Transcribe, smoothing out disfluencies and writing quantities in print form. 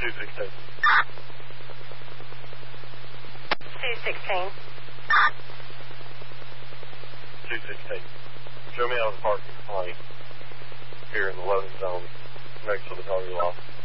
216. 216. 216. Show me out of the parking lane here in the loading zone next to the target lot.